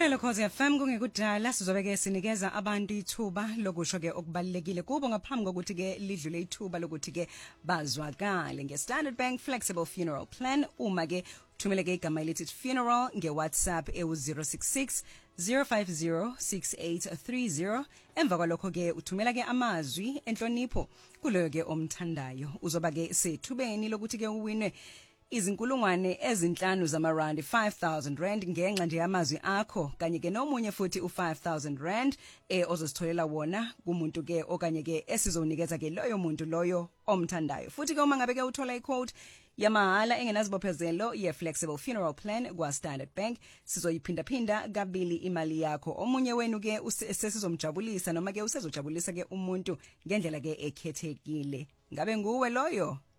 Hello Khosi FM kungekudala sizobe ke sinikeza abantu ithuba lokusho ke okubalekile kubo ngaphambi kokuthi ke lidlule ithuba lokuthi ke bazwakale ngeStandard Bank Flexible Funeral Plan uma ke thumele ke igama elithi funeral ngeWhatsApp e066 050 6830 emva kwalokho ke uthumela ke amazwi enhlonipho kuloyo ke omthandayo uzoba ke sethubeni lokuthi ke uwinwe izinkulungwane ezinhlanu zamarandi 5000 rand ngenxa nje yamazwi akho kanye ke nomunye futhi u5000 rand ozositholela wona kumuntu ke okanye ke esizonikeza ke loyo muntu loyo omthandayo futhi ke uma ngabe ke uthola iquote yamahala engenazibophezelo ye flexible funeral plan kwa Standard Bank sizoyiphinda phinda kabili imali yakho omunye wenu ke sesizomjabulisa noma ke usezojabulisa ke umuntu ngendlela ke ekhethekile ngabe nguwe loyo